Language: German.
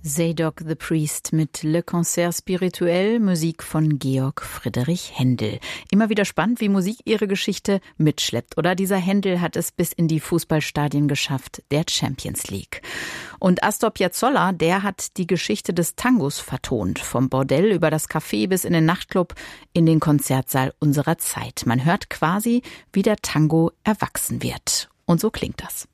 Zadok the Priest mit Le Concert Spirituel, Musik von Georg Friedrich Händel. Immer wieder spannend, wie Musik ihre Geschichte mitschleppt, oder? Dieser Händel hat es bis in die Fußballstadien geschafft, der Champions League. Und Astor Piazzolla, der hat die Geschichte des Tangos vertont. Vom Bordell über das Café bis in den Nachtclub, in den Konzertsaal unserer Zeit. Man hört quasi, wie der Tango erwachsen wird. Und so klingt das.